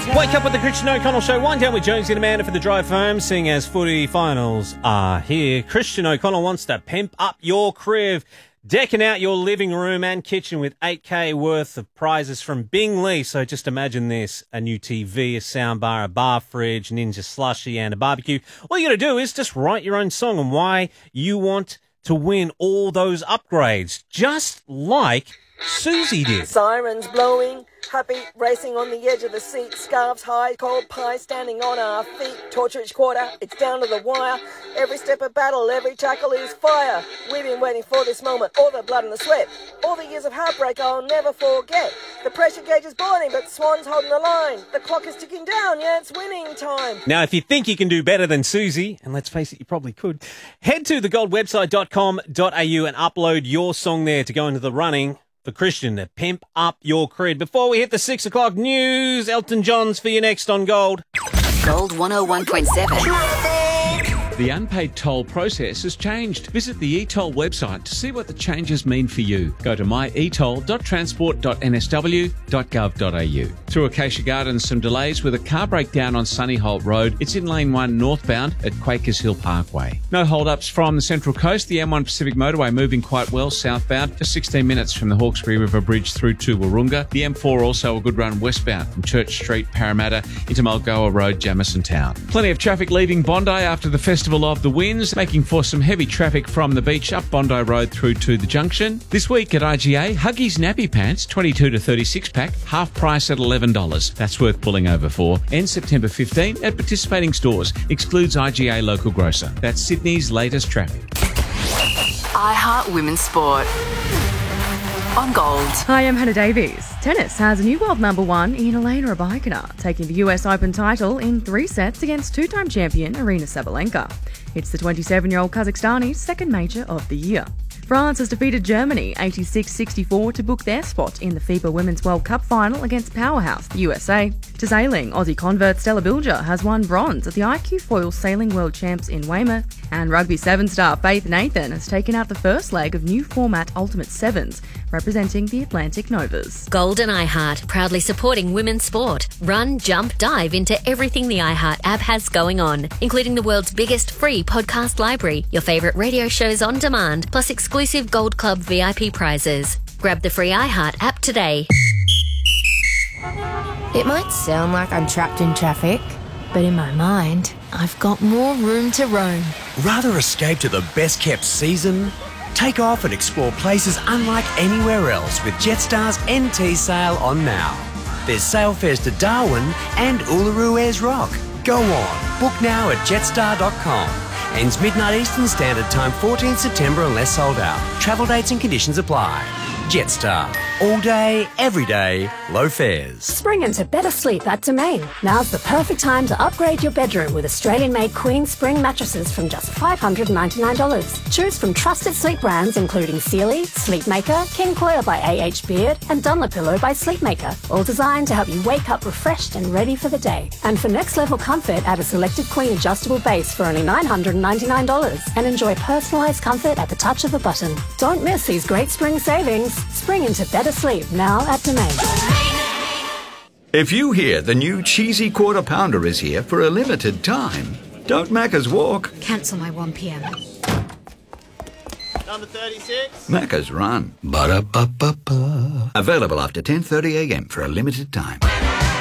Wake up with the Christian O'Connell Show. Wind down with Jonesy and Amanda for the drive home, seeing as footy finals are here. Christian O'Connell wants to pimp up your crib, decking out your living room and kitchen with $8,000 worth of prizes from Bingley. So just imagine this: a new TV, a soundbar, a bar fridge, Ninja slushie and a barbecue. All you got to do is just write your own song on why you want to win all those upgrades, just like Susie did. Sirens blowing, happy racing on the edge of the seat, scarves high, cold pie standing on our feet, torture each quarter, it's down to the wire, every step of battle, every tackle is fire. We've been waiting for this moment, all the blood and the sweat, all the years of heartbreak I'll never forget. The pressure gauge is boiling, but Swan's holding the line. The clock is ticking down, yeah, it's winning time. Now, if you think you can do better than Susie, and let's face it, you probably could, head to thegoldwebsite.com.au and upload your song there to go into the running for Christian to pimp up your cred. Before we hit the 6 o'clock news, Elton John's for you next on Gold. Gold 101.7. The unpaid toll process has changed. Visit the eToll website to see what the changes mean for you. Go to myetoll.transport.nsw.gov.au. Through Acacia Gardens, some delays with a car breakdown on Sunnyholt Road. It's in lane 1 northbound at Quakers Hill Parkway. No hold-ups from the Central Coast. The M1 Pacific Motorway moving quite well southbound. Just 16 minutes from the Hawkesbury River Bridge through to Wahroonga. The M4 also a good run westbound from Church Street, Parramatta into Mulgoa Road, Jamison Town. Plenty of traffic leaving Bondi after the Festival of the Winds, making for some heavy traffic from the beach up Bondi Road through to the junction. This week at IGA, Huggies nappy pants, 22 to 36 pack, half price at $11. That's worth pulling over for. Ends September 15 at participating stores. Excludes IGA local grocer. That's Sydney's latest traffic. iHeart Women's Sport. On Gold. Hi, I'm Hannah Davies. Tennis has a new world number one in Elena Rybakina, taking the US Open title in 3 sets against two-time champion Aryna Sabalenka. It's the 27-year-old Kazakhstani's second major of the year. France has defeated Germany 86-64 to book their spot in the FIBA Women's World Cup final against powerhouse the USA. To sailing, Aussie convert Stella Bilger has won bronze at the IQ Foil Sailing World Champs in Weymouth, and Rugby 7 star Faith Nathan has taken out the first leg of new format Ultimate Sevens, representing the Atlantic Novas. Gold and iHeart, proudly supporting women's sport. Run, jump, dive into everything the iHeart app has going on, including the world's biggest free podcast library, your favourite radio shows on demand, plus exclusive Gold Club VIP prizes. Grab the free iHeart app today. It might sound like I'm trapped in traffic, but in my mind, I've got more room to roam. Rather escape to the best-kept season? Take off and explore places unlike anywhere else with Jetstar's NT sale on now. There's sale fares to Darwin and Uluru Ayers Rock. Go on, book now at jetstar.com. Ends midnight Eastern Standard Time, 14th September unless sold out. Travel dates and conditions apply. Jetstar. All day, every day, low fares. Spring into better sleep at Domain. Now's the perfect time to upgrade your bedroom with Australian-made Queen Spring mattresses from just $599. Choose from trusted sleep brands including Sealy, Sleepmaker, King Coil by A.H. Beard, and Dunlopillow by Sleepmaker. All designed to help you wake up refreshed and ready for the day. And for next-level comfort, add a selected Queen adjustable base for only $999 and enjoy personalised comfort at the touch of a button. Don't miss these great spring savings. Spring into better sleep now at Domain. If you hear the new cheesy quarter pounder is here for a limited time, don't Macca's walk. Cancel my 1 p.m. Number 36. Macca's run. Ba-da-ba-ba-ba. Available after 10:30 a.m. for a limited time.